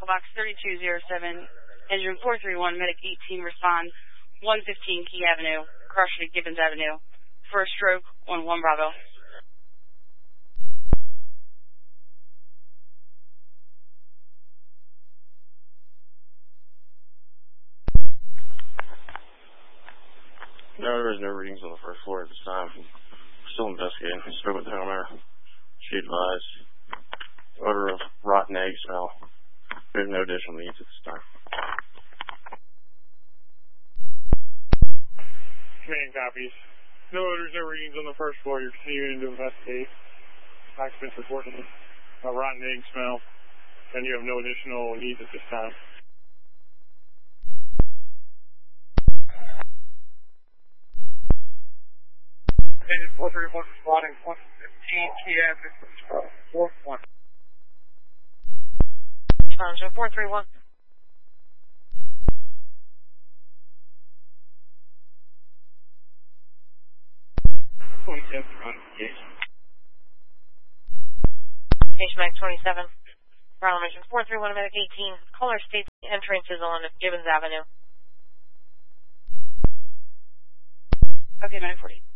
Echo Box 3207, Engine 431, Medic 18, respond 115 Key Avenue, Crush at Gibbons Avenue. First stroke on 1 Bravo. No, there was no readings on the first floor at this time. Still investigating. Spoke with the homeowner. She advised odor of rotten egg smell. We have no additional needs at this time. Command copies. No odors, no readings on the first floor. You're continuing to investigate. Occupants reporting a rotten egg smell, and you have no additional needs at this time. Engine 431 responding 115 Key Avenue, 4-1. Engine 431. Station Mac 27. Ground Engine 431, Medic 18. Caller states the entrance is on Gibbons Avenue. Okay, 940.